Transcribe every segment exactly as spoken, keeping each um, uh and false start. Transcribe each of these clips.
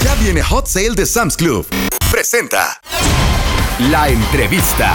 Ya viene Hot Sale de Sam's Club. Presenta La Entrevista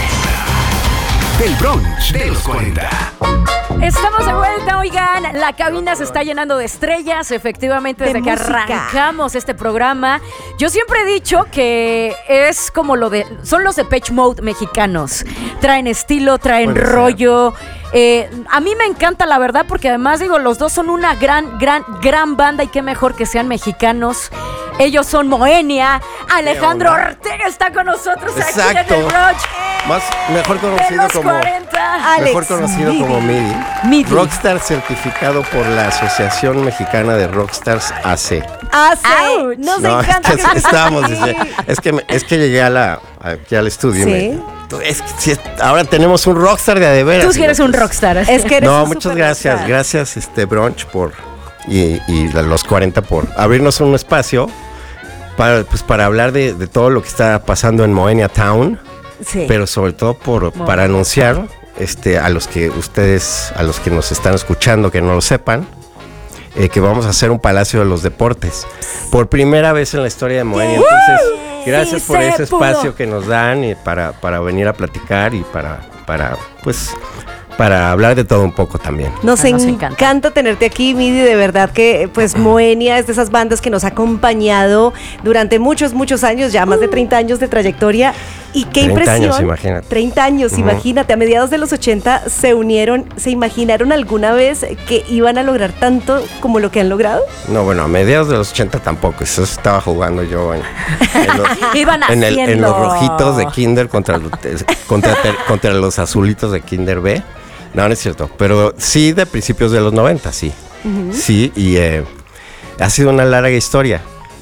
del brunch de los cuarenta. Estamos de vuelta, oigan, la cabina se está llenando de estrellas, efectivamente, desde de que música. arrancamos este programa. Yo siempre he dicho que es como lo de, son los Depeche Mode mexicanos. Traen estilo, traen Puede rollo. Eh, a mí me encanta, la verdad, porque además, digo, los dos son una gran, gran, gran banda y qué mejor que sean mexicanos. Ellos son Moenia. Alejandro Ortega está con nosotros. Exacto. Aquí en el brunch. Más, mejor De conocido los como cuarenta. mejor Alex conocido Midi. como Midi. Midi. Rockstar certificado por la Asociación Mexicana de Rockstars A C. Hace. Ouch. Nos No, encanta es que que estés estábamos aquí. desde- es que me- es que llegué a la aquí al estudio. Sí. y me- es que sí, es- ahora tenemos un rockstar de a de veras. Tú sí eres un Pues, rockstar. Es que eres No, un muchas super gracias. rockstar. Gracias, este Brunch, por y, y la- los cuarenta por abrirnos un espacio para, pues, para hablar de, de todo lo que está pasando en Moenia Town, Sí. pero sobre todo por, para anunciar este, a los que ustedes, a los que nos están escuchando, que no lo sepan, eh, que vamos a hacer un Palacio de los Deportes. Por primera vez en la historia de Moenia. Entonces, gracias Sí por se ese pudo. espacio que nos dan y para, para venir a platicar y para, para, pues, para hablar de todo un poco también. Nos, Ah, nos encanta. encanta. tenerte aquí, Midi, de verdad que pues Moenia es de esas bandas que nos ha acompañado durante muchos, muchos años, ya más de treinta años de trayectoria. Y qué treinta impresión. años, imagínate. treinta años, Ujú. imagínate. A mediados de los ochenta se unieron, ¿se imaginaron alguna vez que iban a lograr tanto como lo que han logrado? No, bueno, a mediados de los ochenta tampoco. Eso estaba jugando yo en, en los, Iban en el- en haciendo. los rojitos de Kinder contra, los- contra, ter- contra los azulitos de Kinder B. No, no es cierto. Pero sí de principios de los noventa, sí. Sí, y eh, ha sido una larga historia.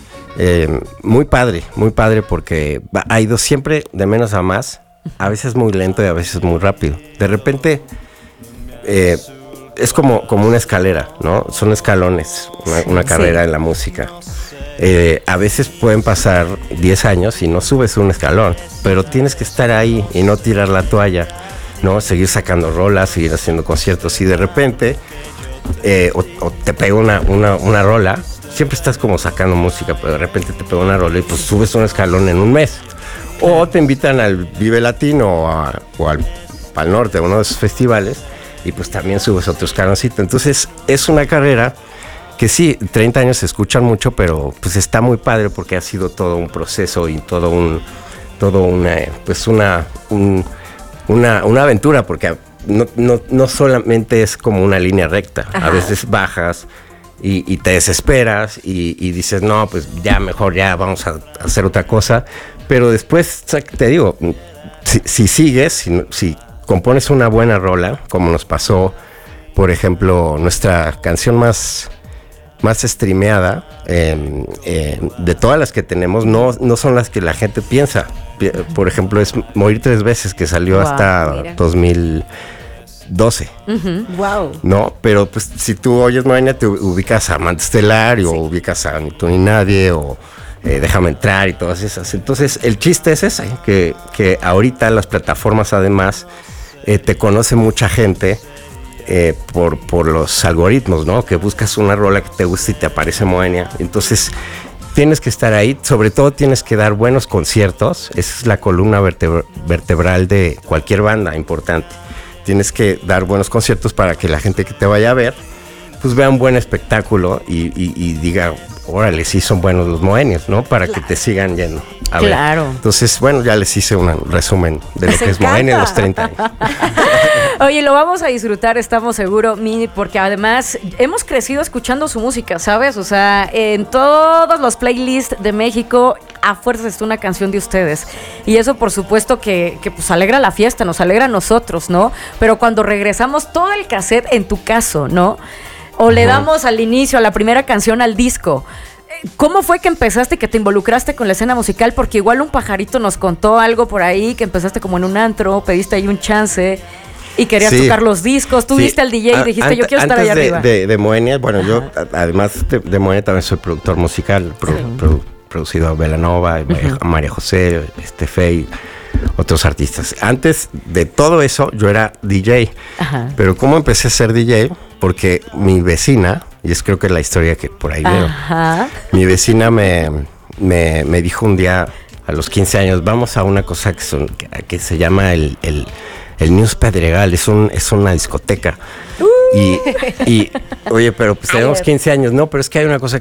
Eh, muy padre, muy padre porque va- ha ido siempre de menos a más. A veces muy lento y a veces muy rápido. De repente... eh, es como, como una escalera, ¿no? Son escalones, una, una Sí. carrera en la música. Eh, a veces pueden pasar diez años y no subes un escalón, pero tienes que estar ahí y no tirar la toalla, ¿no? Seguir sacando rolas, seguir haciendo conciertos y de repente eh, o, o te pega una, una, una rola, siempre estás como sacando música, pero de repente te pega una rola y pues subes un escalón en un mes. O te invitan al Vive Latino o, a- o al Pal Norte, a uno de esos festivales, y pues también subes otro escaloncito. Entonces es una carrera que sí, treinta años se escuchan mucho, pero pues está muy padre porque ha sido todo un proceso y todo un, todo una, pues una, un- una, una aventura, porque no, no, no solamente es como una línea recta, Ajá. a veces bajas y, y te desesperas y, y dices, no, pues ya mejor, ya vamos a hacer otra cosa, pero después, o sea, te digo, si, si sigues, si, no- si compones una buena rola, como nos pasó, por ejemplo, nuestra canción más, más streameada, eh, eh, de todas las que tenemos, no, no son las que la gente piensa. Pi- Por ejemplo, es Morir Tres Veces, que salió Wow, hasta mira. dos mil doce. Wow. No, pero pues si tú oyes Moenia, te ubicas a Amante Estelar o ubicas a Ni tú ni nadie o eh, Déjame entrar y todas esas. Entonces el chiste es ese, que, que ahorita las plataformas además eh, te conoce mucha gente eh, por, por los algoritmos, ¿no? Que buscas una rola que te gusta y te aparece Moenia. Entonces tienes que estar ahí, sobre todo tienes que dar buenos conciertos. Esa es la columna vertebr- vertebral de cualquier banda importante. Tienes que dar buenos conciertos para que la gente que te vaya a ver, pues vea un buen espectáculo y, y- y diga, órale, sí son buenos los Moenios, ¿no? Para que te sigan yendo a ver. Claro. Entonces, bueno, ya les hice un resumen de lo Nos que es encanta. Moenia en los treinta años. Oye, lo vamos a disfrutar, estamos seguros, Midi, porque además hemos crecido escuchando su música, ¿sabes? O sea, en todos los playlists de México, a fuerzas está una canción de ustedes. Y eso, por supuesto, que, que pues alegra la fiesta, nos alegra a nosotros, ¿no? Pero cuando regresamos todo el cassette, en tu caso, ¿no? O le damos al inicio, a la primera canción, al disco. ¿Cómo fue que empezaste, que te involucraste con la escena musical? Porque igual un pajarito nos contó algo por ahí, que empezaste como en un antro, pediste ahí un chance y querías Sí. tocar los discos. Tú Sí. viste al D J y A- dijiste, ante- yo quiero estar antes allá de, arriba. De, de Moenia, bueno, yo a- además de, de Moenia también soy productor musical, pro- pro- producido a Belanova, uh-huh. a María José, este Fey, otros artistas. Antes de todo eso, yo era D J. Ajá. Pero ¿cómo empecé a ser D J? Porque mi vecina Y es creo que la historia que por ahí veo. Ajá. Mi vecina me, me, me dijo un día a los quince años, vamos a una cosa que, son, que, que se llama el, el, el News Pedregal, es, un, es una discoteca. Uh. Y, y, oye, pero pues tenemos quince años, no, pero es que hay una cosa que